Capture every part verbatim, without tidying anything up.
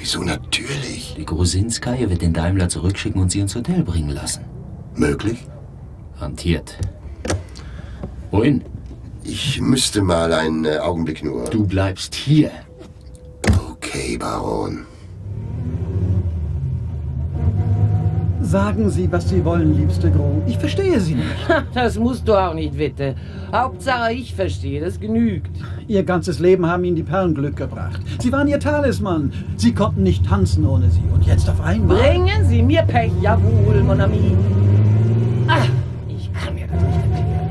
Wieso natürlich? Die Grusinskaja wird den Daimler zurückschicken und sie ins Hotel bringen lassen. Möglich? Hantiert. Wohin? Ich müsste mal einen äh, Augenblick nur. Du bleibst hier. Okay, Baron. Sagen Sie, was Sie wollen, liebste Gro. Ich verstehe Sie nicht. Das musst du auch nicht, Witte. Hauptsache, ich verstehe, das genügt. Ihr ganzes Leben haben Ihnen die Perlen Glück gebracht. Sie waren Ihr Talisman. Sie konnten nicht tanzen ohne sie. Und jetzt auf einmal... Bringen Sie mir Pech, jawohl, mon ami. Ach, ich kann mir das nicht erklären.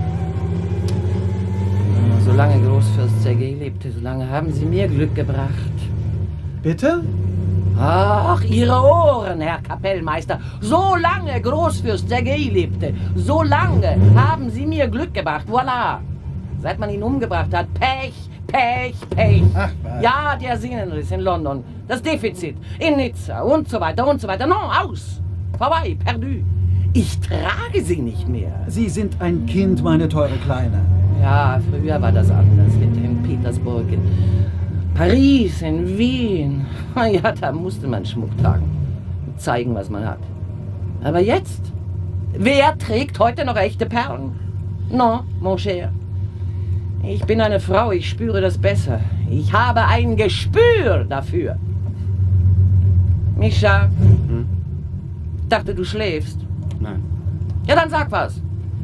Solange Großfürst Sergei lebte, solange haben Sie mir Glück gebracht. Bitte? Ach, Ihre Ohren, Herr Kapellmeister. So lange Großfürst Sergei lebte, so lange haben Sie mir Glück gebracht. Voilà. Seit man ihn umgebracht hat, Pech, Pech, Pech. Ach, ja, der Sehnenriss in London, das Defizit in Nizza und so weiter und so weiter. Non, aus. Vorbei, perdu. Ich trage Sie nicht mehr. Sie sind ein Kind, meine teure Kleine. Ja, früher war das anders. In Petersburg, in Paris, in Wien. Ja, da musste man Schmuck tragen. Und zeigen, was man hat. Aber jetzt? Wer trägt heute noch echte Perlen? Non, mon cher. Ich bin eine Frau, ich spüre das besser. Ich habe ein Gespür dafür. Mischa, Hm? dachte, du schläfst. Nein. Ja, dann sag was.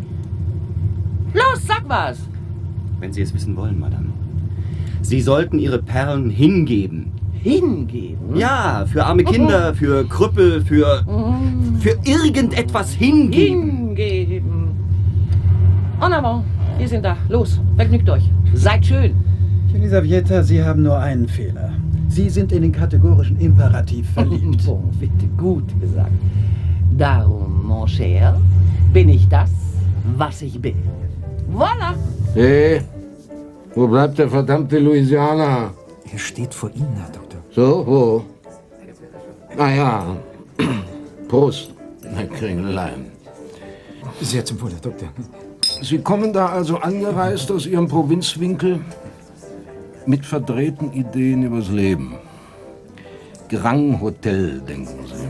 Los, sag was. Wenn Sie es wissen wollen, Madame. Sie sollten Ihre Perlen hingeben. Hingeben? Ja, für arme Kinder, für Krüppel, für... für irgendetwas hingeben. Hingeben. En avant, wir sind da. Los, vergnügt euch. Seid schön. Elisabetta, Sie haben nur einen Fehler. Sie sind in den kategorischen Imperativ verliebt. Bon, bitte, gut gesagt. Darum, mon cher, bin ich das, was ich bin. Voilà. Hey, wo bleibt der verdammte Louisiana? Er steht vor Ihnen, Herr Doktor. So, wo? Ah ja. Prost, Herr Kringelein. Sehr zum Wohl, Herr Doktor. Sie kommen da also angereist aus Ihrem Provinzwinkel mit verdrehten Ideen übers Leben. Grand Hotel, denken Sie.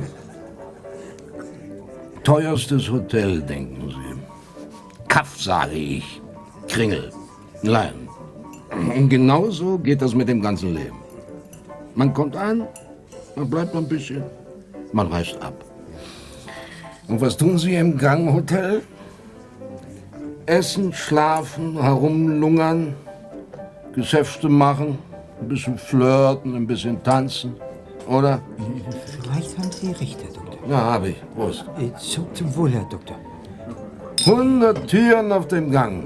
Teuerstes Hotel, denken Sie. Kaff, sage ich. Kringel. Nein. Und genauso geht das mit dem ganzen Leben. Man kommt an, man bleibt ein bisschen, man reist ab. Und was tun Sie im Gang-Hotel? Essen, schlafen, herumlungern, Geschäfte machen, ein bisschen flirten, ein bisschen tanzen, oder? Vielleicht haben Sie recht, Herr Doktor. Ja, habe ich. Prost. Äh, Zum, zum Wohl, Herr Doktor. Hundert Türen auf dem Gang.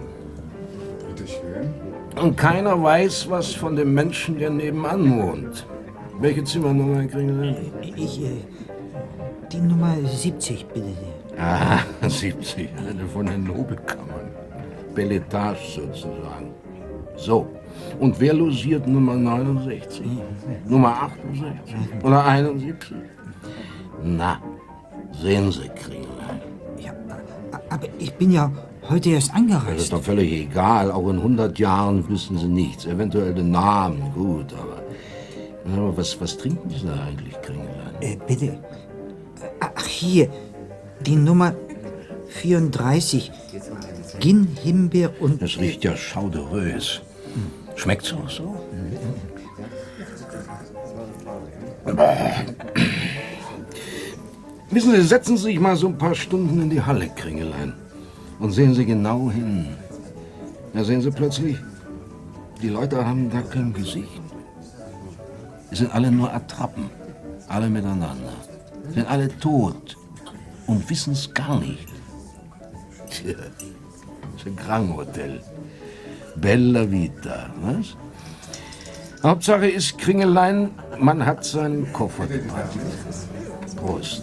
Und keiner weiß was von dem Menschen, der nebenan wohnt. Welche Zimmernummer, Herr Kringelein? Ich, äh, die Nummer siebzig, bitte. Ah, siebzig, eine von den Nobelkammern. Belle Etage sozusagen. So, und wer losiert Nummer neunundsechzig? Nummer achtundsechzig? Oder einundsiebzig? Na, sehen Sie, Kringelein. Ja, aber ich bin ja heute erst Das ist angereist. doch völlig egal. Auch in hundert Jahren wissen Sie nichts. Eventuell den Namen, gut, aber... aber was, was trinken Sie da eigentlich, Kringelein? Äh, bitte. Ach, hier. Die Nummer vierunddreißig. Gin, Himbeer und... Das riecht ja schauderös. Schmeckt's auch so? Wissen Sie, setzen Sie sich mal so ein paar Stunden in die Halle, Kringelein. Und sehen Sie genau hin. Da sehen Sie plötzlich, die Leute haben gar kein Gesicht. Die sind alle nur Attrappen. Alle miteinander. Sind alle tot. Und wissen es gar nicht. Tja, das ist ein Grand Hotel. Bella Vita, was? Hauptsache ist, Kringelein, man hat seinen Koffer gepackt. Prost.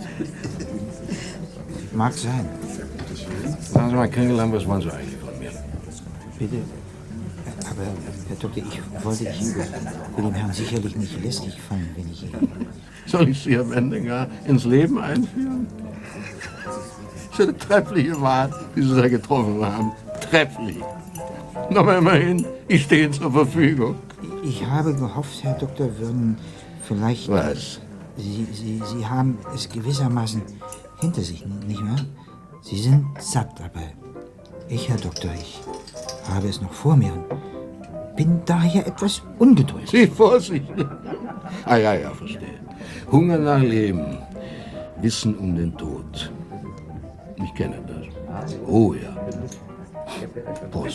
Mag sein. Sagen Sie mal, Kringelein, was wollen Sie eigentlich von mir? Bitte. Aber, Herr Doktor, ich wollte, ich will dem Herrn sicherlich nicht lästig fallen, wenn ich... Soll ich Sie, Herr Wendinger, ins Leben einführen? Das ist eine treffliche Wahl, die Sie da getroffen haben. Trefflich. Aber immerhin, ich stehe Ihnen zur Verfügung. Ich habe gehofft, Herr Doktor, würden vielleicht... Was? Sie, Sie, Sie haben es gewissermaßen hinter sich, nicht wahr? Sie sind satt, aber ich, Herr Doktor, ich habe es noch vor mir und bin daher etwas ungeduldig. Sie vorsichtig. Ah ja, ja, verstehe. Hunger nach Leben, Wissen um den Tod. Ich kenne das. Oh ja. Prost.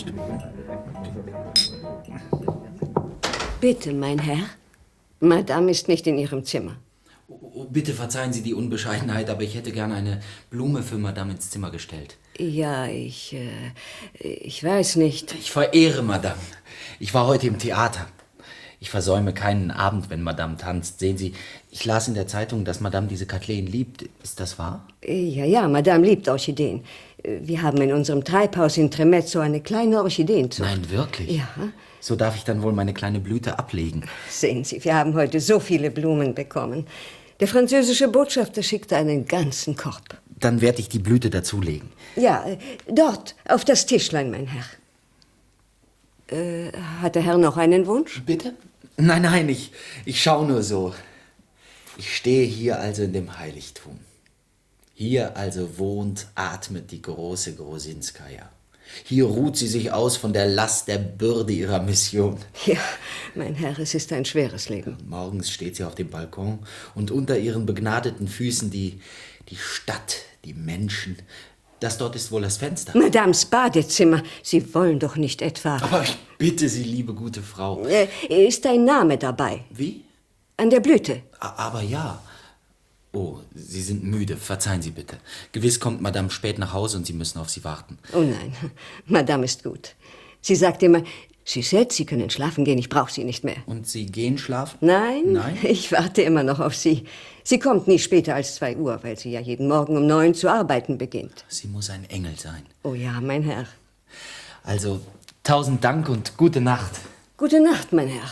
Bitte, mein Herr. Madame ist nicht in ihrem Zimmer. Oh, bitte verzeihen Sie die Unbescheidenheit, aber ich hätte gerne eine Blume für Madame ins Zimmer gestellt. Ja, ich, äh, ich weiß nicht. Ich verehre Madame. Ich war heute im Theater. Ich versäume keinen Abend, wenn Madame tanzt. Sehen Sie, ich las in der Zeitung, dass Madame diese Kathleen liebt. Ist das wahr? Ja, ja, Madame liebt Orchideen. Wir haben in unserem Treibhaus in Tremezzo eine kleine Orchideenzucht. Nein, wirklich? Ja. So darf ich dann wohl meine kleine Blüte ablegen. Sehen Sie, wir haben heute so viele Blumen bekommen. Der französische Botschafter schickte einen ganzen Korb. Dann werde ich die Blüte dazulegen. Ja, dort, auf das Tischlein, mein Herr. Äh, hat der Herr noch einen Wunsch? Bitte? Nein, nein, ich, ich schaue nur so. Ich stehe hier also in dem Heiligtum. Hier also wohnt, atmet die große Grosinskaja. Hier ruht sie sich aus von der Last der Bürde ihrer Mission. Ja, mein Herr, es ist ein schweres Leben. Morgens steht sie auf dem Balkon und unter ihren begnadeten Füßen die, die Stadt, die Menschen. Das dort ist wohl das Fenster. Madames Badezimmer, Sie wollen doch nicht etwa... Aber ich bitte Sie, liebe gute Frau. Äh, ist ein Name dabei? Wie? An der Blüte. Aber ja. Oh, Sie sind müde. Verzeihen Sie bitte. Gewiss kommt Madame spät nach Hause und Sie müssen auf sie warten. Oh nein, Madame ist gut. Sie sagt immer, Suzette, Sie können schlafen gehen, ich brauche Sie nicht mehr. Und Sie gehen schlafen? Nein, Nein? Ich warte immer noch auf Sie. Sie kommt nie später als zwei Uhr, weil sie ja jeden Morgen um neun zu arbeiten beginnt. Sie muss ein Engel sein. Oh ja, mein Herr. Also, tausend Dank und gute Nacht. Gute Nacht, mein Herr.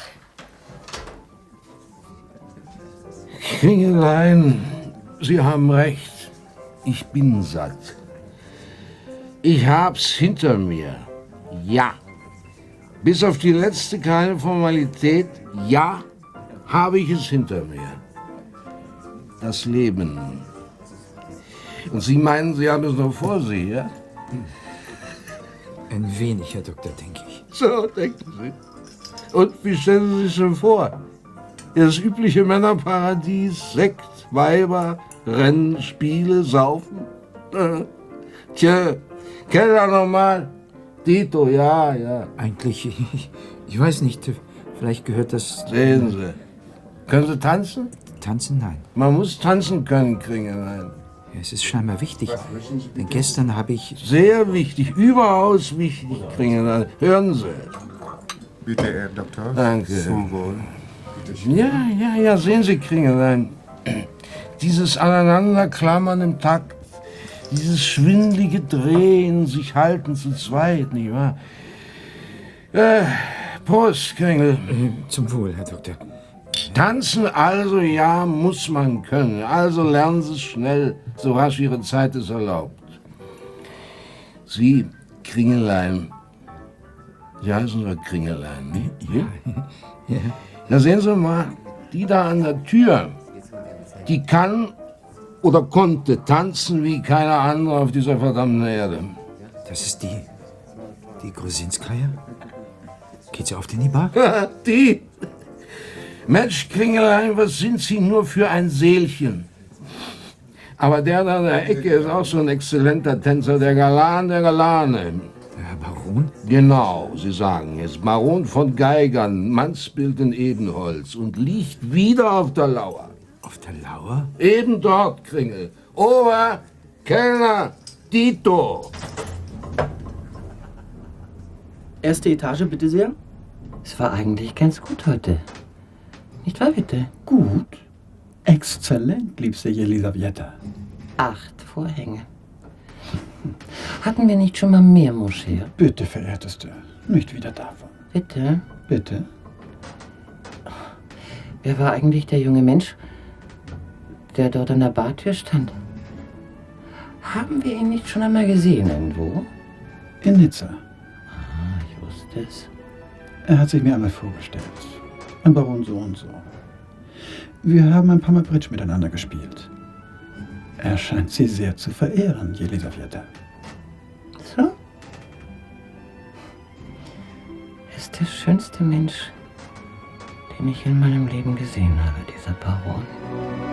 Kringelein, Sie haben recht. Ich bin satt. Ich hab's hinter mir. Ja. Bis auf die letzte kleine Formalität, ja, habe ich es hinter mir. Das Leben. Und Sie meinen, Sie haben es noch vor sich, ja? Ein wenig, Herr Doktor, denke ich. So, denken Sie. Und wie stellen Sie sich schon vor? Das übliche Männerparadies, Sekt, Weiber, Rennen, Spiele, Saufen. Äh, Tja, Keller nochmal. Dito, ja, ja. Eigentlich, ich, ich weiß nicht, vielleicht gehört das... Sehen Sie. Können Sie tanzen? Tanzen, nein. Man muss tanzen können, Kringelein. Ja, es ist scheinbar wichtig, denn gestern habe ich... Sehr wichtig, überaus wichtig, Kringelein. Hören Sie. Bitte, Herr Doktor. Danke. Zum Wohl. Ja, ja, ja, sehen Sie, Kringelein. Dieses Aneinanderklammern im Takt, dieses schwindelige Drehen, sich halten zu zweit, nicht wahr? Äh, Prost, Kringel. Äh, zum Wohl, Herr Doktor. Tanzen also, ja, muss man können. Also lernen Sie es schnell, so rasch Ihre Zeit es erlaubt. Sie, Kringelein. Sie heißen doch Kringelein, ne? Ja. Ja. Na sehen Sie mal, die da an der Tür, die kann oder konnte tanzen wie keine andere auf dieser verdammten Erde. Das ist die... die Grosinskaja? Geht sie oft in die Bar? Die? Mensch, Kringelein, was sind Sie nur für ein Seelchen? Aber der da in der Ecke ist auch so ein exzellenter Tänzer, der Galan der Galane. Herr Baron? Genau, Sie sagen es. Baron von Geigern, Mannsbild in Ebenholz und liegt wieder auf der Lauer. Auf der Lauer? Eben dort, Kringel. Ober, Kellner, Dito. Erste Etage, bitte sehr. Es war eigentlich ganz gut heute. Nicht wahr, bitte? Gut. Exzellent, liebste Elisabetta. Acht Vorhänge. Hatten wir nicht schon mal mehr, mon cher? Bitte, verehrteste, nicht wieder davon. Bitte? Bitte? Wer war eigentlich der junge Mensch, der dort an der Bartür stand? Haben wir ihn nicht schon einmal gesehen irgendwo? In Nizza. Ah, ich wusste es. Er hat sich mir einmal vorgestellt. Ein Baron so und so. Wir haben ein paar Mal Bridge miteinander gespielt. Er scheint Sie sehr zu verehren, Jelisaweta. So? Er ist der schönste Mensch, den ich in meinem Leben gesehen habe, dieser Baron.